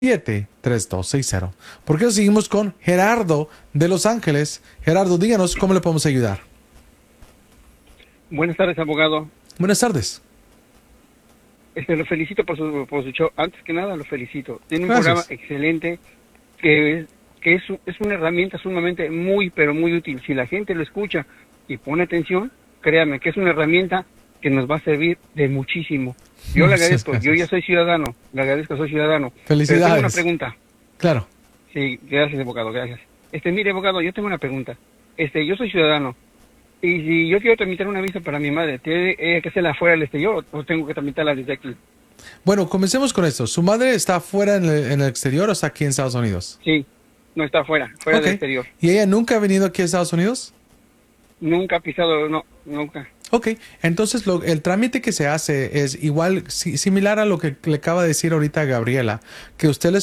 73260. ¿Por qué no seguimos con Gerardo de Los Ángeles? Gerardo, díganos cómo le podemos ayudar. Buenas tardes, abogado. Buenas tardes. Lo felicito por su show. Antes que nada, lo felicito. Tiene un Gracias. programa excelente que es una herramienta sumamente pero muy útil. Si la gente lo escucha y pone atención, créame que es una herramienta que nos va a servir de muchísimo. Yo le Muchas agradezco. gracias. Yo ya soy ciudadano. Le agradezco, soy ciudadano. Felicidades. Pero tengo una pregunta. Claro. Sí, gracias, abogado, gracias. Mire, abogado, yo tengo una pregunta. Yo soy ciudadano. Y si yo quiero tramitar una visa para mi madre, ¿tiene que hacerla fuera del exterior o tengo que tramitarla desde aquí? Bueno, comencemos con esto. ¿Su madre está fuera en el exterior o está aquí en Estados Unidos? Sí, no está fuera Ok. del exterior. ¿Y ella nunca ha venido aquí a Estados Unidos? Nunca ha pisado, no, nunca. Ok, entonces el trámite que se hace es igual, similar a lo que le acaba de decir ahorita Gabriela, que usted le